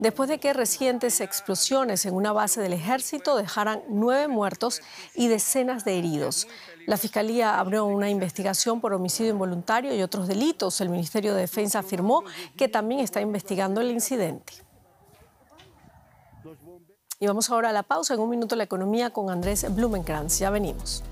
después de que recientes explosiones en una base del ejército dejaran 9 muertos y decenas de heridos. La Fiscalía abrió una investigación por homicidio involuntario y otros delitos. El Ministerio de Defensa afirmó que también está investigando el incidente. Y vamos ahora a la pausa. En un minuto la economía con Andrés Blumenkrantz. Ya venimos.